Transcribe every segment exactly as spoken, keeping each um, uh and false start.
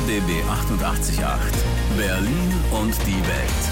B B achtundachtzig Komma acht. Berlin und die Welt.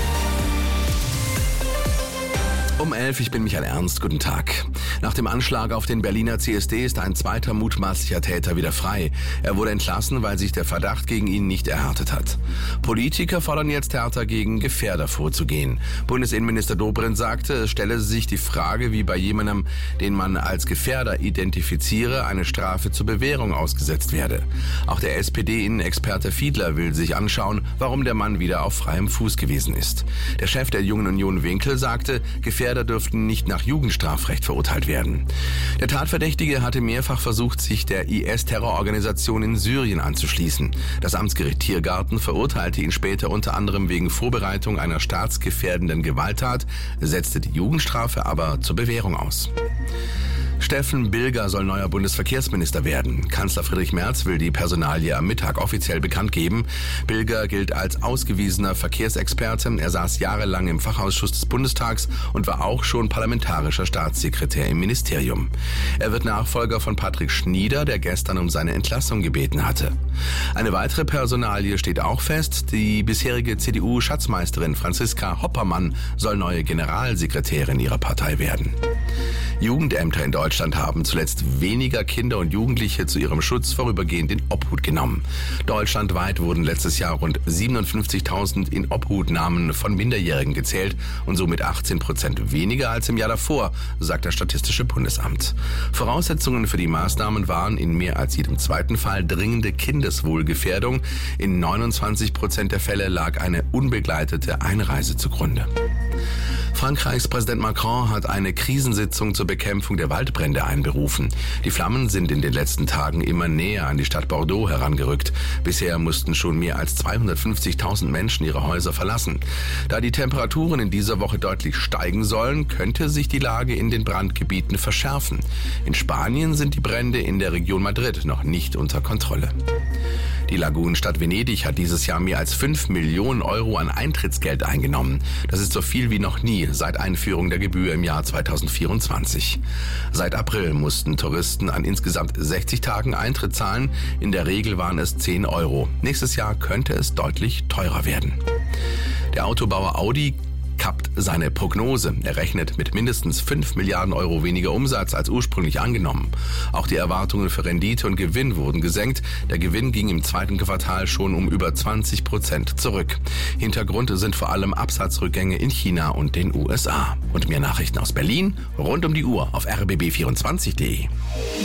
Um elf, ich bin Michael Ernst, guten Tag. Nach dem Anschlag auf den Berliner C S D ist ein zweiter mutmaßlicher Täter wieder frei. Er wurde entlassen, weil sich der Verdacht gegen ihn nicht erhärtet hat. Politiker fordern jetzt härter gegen Gefährder vorzugehen. Bundesinnenminister Dobrindt sagte, es stelle sich die Frage, wie bei jemandem, den man als Gefährder identifiziere, eine Strafe zur Bewährung ausgesetzt werde. Auch der S P D-Innenexperte Fiedler will sich anschauen, warum der Mann wieder auf freiem Fuß gewesen ist. Der Chef der Jungen Union Winkel sagte, Gefährder dürften nicht nach Jugendstrafrecht verurteilt werden. Der Tatverdächtige hatte mehrfach versucht, sich der I S-Terrororganisation in Syrien anzuschließen. Das Amtsgericht Tiergarten verurteilte ihn später unter anderem wegen Vorbereitung einer staatsgefährdenden Gewalttat, setzte die Jugendstrafe aber zur Bewährung aus. Steffen Bilger soll neuer Bundesverkehrsminister werden. Kanzler Friedrich Merz will die Personalie am Mittag offiziell bekannt geben. Bilger gilt als ausgewiesener Verkehrsexperte. Er saß jahrelang im Fachausschuss des Bundestags und war auch schon parlamentarischer Staatssekretär im Ministerium. Er wird Nachfolger von Patrick Schnieder, der gestern um seine Entlassung gebeten hatte. Eine weitere Personalie steht auch fest. Die bisherige C D U-Schatzmeisterin Franziska Hoppermann soll neue Generalsekretärin ihrer Partei werden. Jugendämter in Deutschland haben zuletzt weniger Kinder und Jugendliche zu ihrem Schutz vorübergehend in Obhut genommen. Deutschlandweit wurden letztes Jahr rund siebenundfünfzigtausend Inobhutnahmen von Minderjährigen gezählt und somit achtzehn Prozent weniger als im Jahr davor, sagt das Statistische Bundesamt. Voraussetzungen für die Maßnahmen waren in mehr als jedem zweiten Fall dringende Kindeswohlgefährdung. In neunundzwanzig Prozent der Fälle lag eine unbegleitete Einreise zugrunde. Frankreichs Präsident Macron hat eine Krisensitzung zur Bekämpfung der Waldbrände einberufen. Die Flammen sind in den letzten Tagen immer näher an die Stadt Bordeaux herangerückt. Bisher mussten schon mehr als zweihundertfünfzigtausend Menschen ihre Häuser verlassen. Da die Temperaturen in dieser Woche deutlich steigen sollen, könnte sich die Lage in den Brandgebieten verschärfen. In Spanien sind die Brände in der Region Madrid noch nicht unter Kontrolle. Die Lagunenstadt Venedig hat dieses Jahr mehr als fünf Millionen Euro an Eintrittsgeld eingenommen. Das ist so viel wie noch nie seit Einführung der Gebühr im Jahr zweitausendvierundzwanzig. Seit April mussten Touristen an insgesamt sechzig Tagen Eintritt zahlen. In der Regel waren es zehn Euro. Nächstes Jahr könnte es deutlich teurer werden. Der Autobauer Audi kappt seine Prognose. Er rechnet mit mindestens fünf Milliarden Euro weniger Umsatz als ursprünglich angenommen. Auch die Erwartungen für Rendite und Gewinn wurden gesenkt. Der Gewinn ging im zweiten Quartal schon um über zwanzig Prozent zurück. Hintergrund sind vor allem Absatzrückgänge in China und den U S A. Und mehr Nachrichten aus Berlin rund um die Uhr auf r b b vierundzwanzig punkt d e.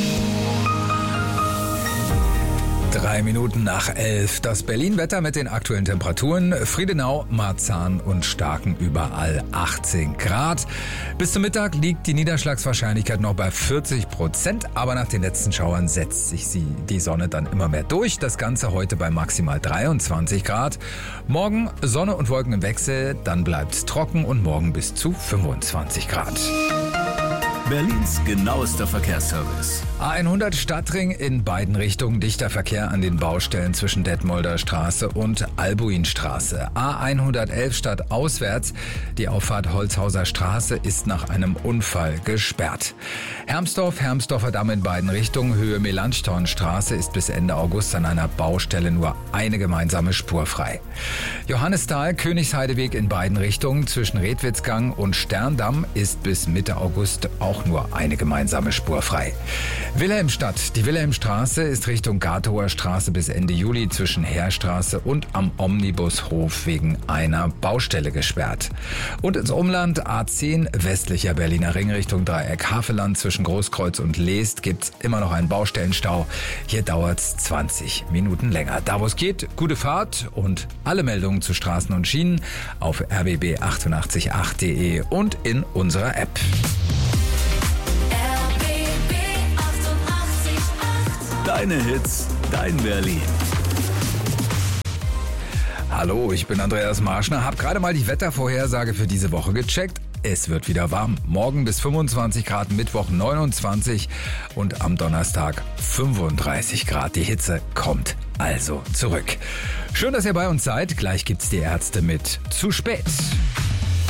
Drei Minuten nach elf. Das Berlin-Wetter mit den aktuellen Temperaturen. Friedenau, Marzahn und Starken überall achtzehn Grad. Bis zum Mittag liegt die Niederschlagswahrscheinlichkeit noch bei vierzig Prozent. Aber nach den letzten Schauern setzt sich sie, die Sonne dann immer mehr durch. Das Ganze heute bei maximal dreiundzwanzig Grad. Morgen Sonne und Wolken im Wechsel. Dann bleibt's trocken und morgen bis zu fünfundzwanzig Grad. Berlins genauester Verkehrsservice. A hundert Stadtring in beiden Richtungen, dichter Verkehr an den Baustellen zwischen Detmolder Straße und Albuinstraße. A hundertelf stadtauswärts, die Auffahrt Holzhauser Straße ist nach einem Unfall gesperrt. Hermsdorf, Hermsdorfer Damm in beiden Richtungen, Höhe Melanchthonstraße ist bis Ende August an einer Baustelle nur eine gemeinsame Spur frei. Johannisthal, Königsheideweg in beiden Richtungen zwischen Redwitzgang und Sterndamm ist bis Mitte August auch nur eine gemeinsame Spur frei. Wilhelmstadt. Die Wilhelmstraße ist Richtung Gatower Straße bis Ende Juli zwischen Heerstraße und am Omnibushof wegen einer Baustelle gesperrt. Und ins Umland A zehn westlicher Berliner Ring Richtung Dreieck Havelland zwischen Großkreuz und Leest gibt's immer noch einen Baustellenstau. Hier dauert's zwanzig Minuten länger. Da wo es geht, gute Fahrt und alle Meldungen zu Straßen und Schienen auf r b b achtundachtzig punkt acht punkt d e und in unserer App. Deine Hits, dein Berlin. Hallo, ich bin Andreas Marschner, hab gerade mal die Wettervorhersage für diese Woche gecheckt. Es wird wieder warm. Morgen bis fünfundzwanzig Grad, Mittwoch neunundzwanzig und am Donnerstag fünfunddreißig Grad. Die Hitze kommt also zurück. Schön, dass ihr bei uns seid. Gleich gibt's die Ärzte mit Zu spät.